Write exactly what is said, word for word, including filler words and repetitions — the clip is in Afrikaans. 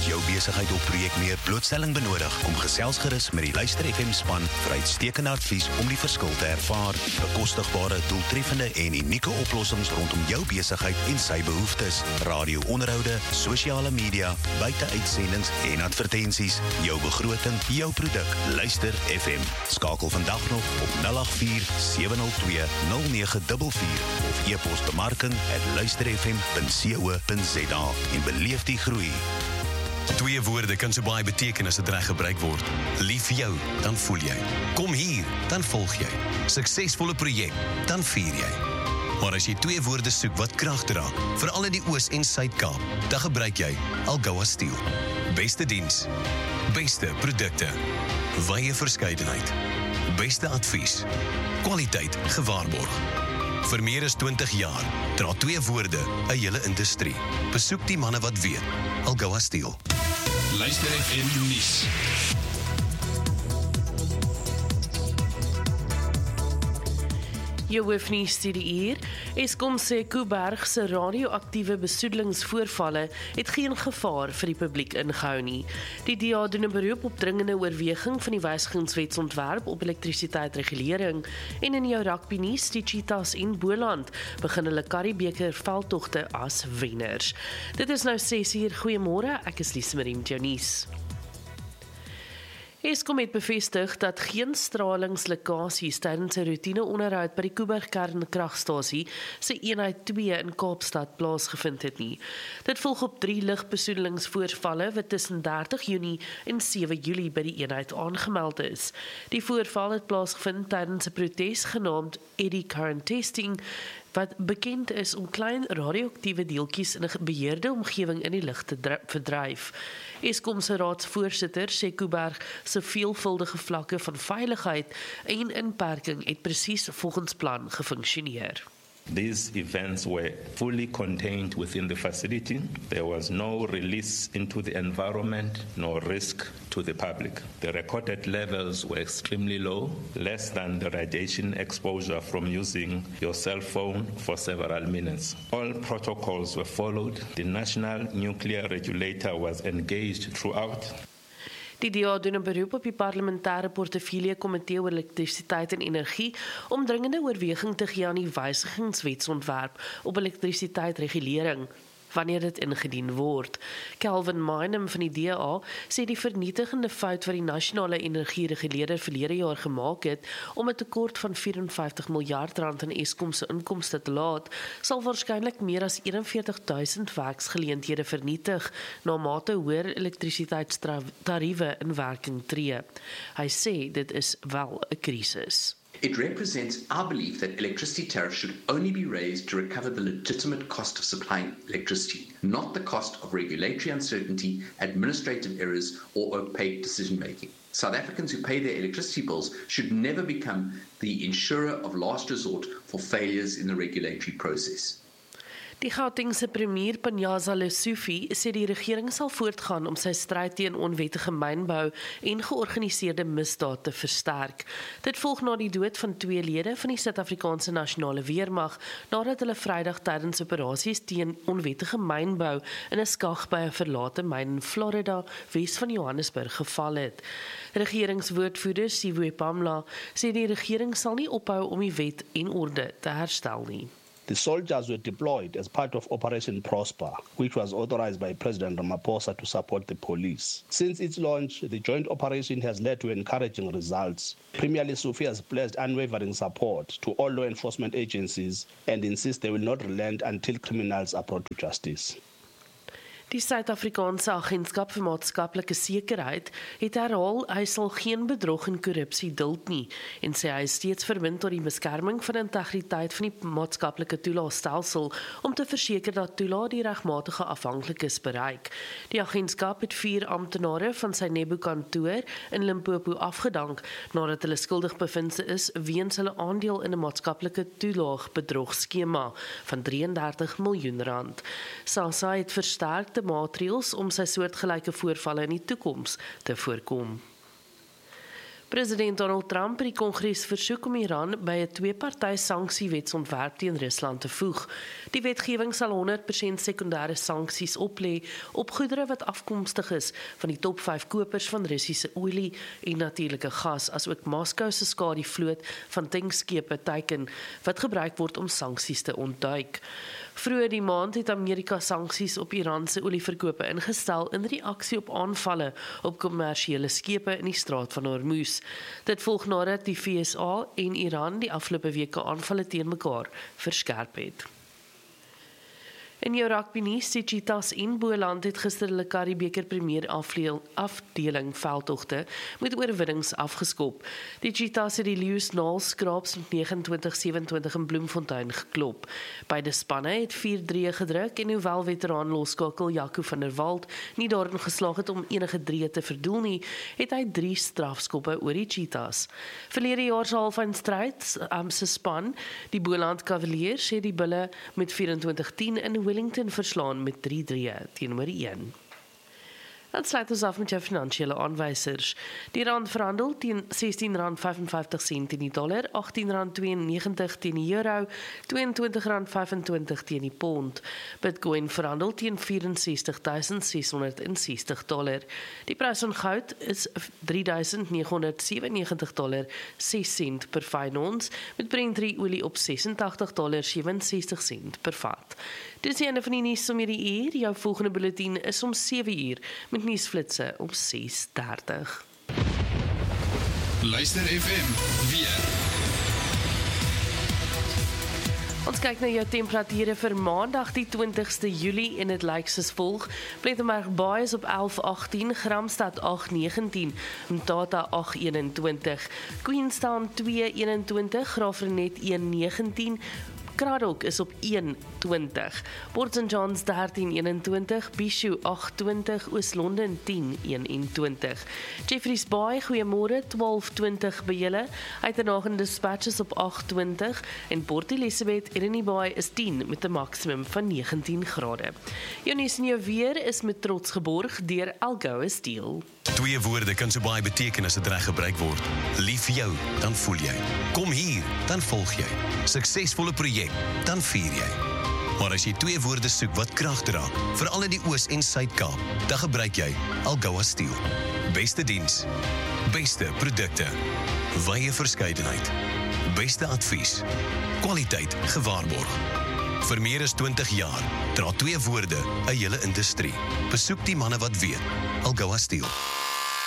As jou besigheid of projek meer blootstelling benodig, kom gesels gerus met die Luister F M span vir uitstekende advies om die verskil te ervaar. Bekostigbare, doeltreffende en unieke oplossings rondom jou besigheid en sy behoeftes. Radio-onderhoude, sosiale media, buite-uitsendings en advertensies. Jou begroting, jou produk. Luister F M. Skakel vandag nog op nul agt vier sewe nul twee nul nege vier vier of e-pos bemarking at luisterfm punt co punt za en beleef die groei. Twee woorde kan so baie beteken as dit reg gebruik word. Lief vir jou, dan voel jy. Kom hier, dan volg jy. Suksesvolle projek, dan vier jy. Maar as jy twee woorde soek wat krag dra, veral in die Oos- en Suid-Kaap, dan gebruik jy Algoa Steel. Beste diens, beste produkte, wye verskeidenheid, beste advies, kwaliteit gewaarborg. Vir meer as twintig jaar dra twee woorde 'n hele industrie. Besoek die manne wat weet. Algoa Steel. Luister F M nuus. Jou hoofnuus hierdie uur. Eskom sê Kuiberg se radioaktiewe besoedelingsvoorvalle het geen gevaar vir die publiek ingehou nie. Die D A doen 'n beroep op dringende oorweging van die wysigingswetsontwerp op elektrisiteitsregulering en in jou rugby nuus, die Cheetahs en Boland begin hulle Karibeker veldtogte as wenners. Dit is nou ses uur. Goeiemôre, ek is Lise Marie met jou nuus. Eskom het bevestig dat geen stralingslekkasies tydens 'n roetine-onderhoud by die Kuiberg kernkragstasie se eenheid twee in Kaapstad plaasgevind het nie. Dit volg op drie ligbesoedelingsvoorvalle wat tussen dertig Junie en sewe Julie by die eenheid aangemeld is. Die voorval het plaasgevind tydens 'n protes genaamd Eddy Current Testing, wat bekend is om klein radioaktiewe deeltjies in 'n beheerde omgewing in die lug te verdryf. Eskom se raadsvoorsitter sê Kuiberg se veelvuldige vlakke van veiligheid en inperking het presies volgens plan gefunksioneer. These events were fully contained within the facility. There was no release into the environment, nor risk to the public. The recorded levels were extremely low, less than the radiation exposure from using your cell phone for several minutes. All protocols were followed. The National Nuclear Regulator was engaged throughout. Die D A doen 'n beroep op die parlementêre portefeulje komitee oor elektrisiteit en energie om dringende oorweging te gee aan die wysigingswetsontwerp op elektrisiteitsregulering wanneer dit ingedien word. Calvin Mynham van die D A sê die vernietigende fout wat die nasionale energiereguleerder verlede jaar gemaak het om 'n tekort van vyf en vyftig miljard rand in Eskom se inkomste te laat, sal waarskynlik meer as eenenveertig duisend werksgeleenthede vernietig na mate hoër elektrisiteitstariewe in werking tree. Hy sê dit is wel 'n krisis. It represents our belief that electricity tariffs should only be raised to recover the legitimate cost of supplying electricity, not the cost of regulatory uncertainty, administrative errors, or opaque decision-making. South Africans who pay their electricity bills should never become the insurer of last resort for failures in the regulatory process. Die Gautengse premier Panyaza Lesufi sê die regering sal voortgaan om sy stryd teen onwettige mynbou en georganiseerde misdaad te versterk. Dit volg na die dood van twee lede van die Suid-Afrikaanse Nasionale Weermag nadat hulle Vrydag tydens operasies teen onwettige mynbou in 'n skag by 'n verlate myn in Florida, Wes van Johannesburg, geval het. Regeringswoordvoerder Siwe Pamla sê die regering sal nie ophou om die wet en orde te herstel nie. The soldiers were deployed as part of Operation Prosper, which was authorized by President Ramaphosa to support the police. Since its launch, the joint operation has led to encouraging results. Premier Lesufi has pledged unwavering support to all law enforcement agencies and insists they will not relent until criminals are brought to justice. Die Suid-Afrikaanse Agentskap vir Maatskaplike Sekerheid het herhaal hy sal geen bedrog en korrupsie duld nie en sê hy is steeds verbind tot die beskerming van integriteit van die maatskaplike toelaatstelsel om te verseker dat toelaat die regmatige afhanklikes bereik. Die agentskap het vier amptenare van sy Nebo-kantoor in Limpopo afgedank nadat hulle skuldig bevind is weens hulle aandeel in 'n maatskaplike toelaagbedrogskema van drie en dertig miljoen rand. SASSA het versterkte maatreëls om sy soortgelyke voorvalle in die toekoms te voorkom. President Donald Trump het die Kongres versoek om Iran by 'n twee-party sanksiewetsontwerp teen Rusland te voeg. Die wetgewing sal honderd persent sekondêre sanksies oplê op goedere wat afkomstig is van die top vyf kopers van Russiese olie en natuurlike gas, asook Moskou se skadievloot van tankskepe teiken wat gebruik word om sanksies te ontduik. Vroeër die maand het Amerika sanksies op Iran se olieverkope ingestel in reaksie op aanvalle op kommersiële skepe in die Straat van Hormuz. Dit volg nadat die V S A en Iran die afgelope weke aanvalle teen mekaar verskerp het. In jou rugby nuus, die Cheetahs en Boland het gister hulle Currie-beker premier afdeling veldtogte met oorwinnings afgeskop. Die Cheetahs het die Lewis Naal Skraaps met negenentwintig sewenentwintig in Bloemfontein geklop. Beide spanne het vier drie gedruk en hoewel veteraan loskakel Jaco van der Walt nie daarin geslaag het om enige drie te verdoel nie, het hy drie strafskoppe oor die Cheetahs. Verlede jaar se halfeindstryd um, se span, die Boland Cavaliers, het die Bulle met vyf-en-twintig tien in Wellington verslaan met drie drie teenoor een. Dan sluit ons af met jou finansiële aanwysers. Die rand verhandel teen sestien rand vyfenvyftig sent in die dollar, agttien rand tweeënnegentig teen die euro, tweeëntwintig rand vyfentwintig teen die pond. Bitcoin verhandel teen vyf-en-sestig tuisend seshonderdsestig dollar. Die prys van goud is drie duisend negenhonderd sewennegentig dollar ses sent per fyn ons, met Brent olie op sesentagtig dollar sewenses sent per vat. Dis die einde van die nuus om hierdie uur. Jou volgende bulletin is om sewe uur met nuusflitse om ses dertig. Luister F M weer. Ons kyk na jou temperature vir Maandag die twintigste Julie en dit lyk soos volg. Plettenberg Baai is op elf agttien, Gramstad agt negentien, Mtata agt eenentwintig, Queenstown twee eenentwintig, Graafrenet een negentien, Kraddock is op een twintig, Port Saint John's dertien eenentwintig, Bishu agt twintig, Oos-London tien eenentwintig. Jeffreys Bay, goeiemôre, twaalf twintig by julle, Uitenhagen Dispatches op agt twintig en Port Elizabeth Irene Bay is tien met 'n maksimum van negentien grade. Jou nuus en jou weer is met trots geborg deur Algoa Steel. Twee woorde kan so baie beteken as dit reg gebruik word. Lief vir jou, dan voel jy. Kom hier, dan volg jy. Suksesvolle projek, dan vier jy. Maar as jy twee woorde soek wat krag dra, veral in die Oos- en Suid-Kaap, dan gebruik jy Algoa Steel. Beste diens, beste produkte, wye verskeidenheid, beste advies, kwaliteit gewaarborg. Vir meer as twintig jaar dra twee woorde 'n hele industrie. Besoek die manne wat weet. Algoa Steel.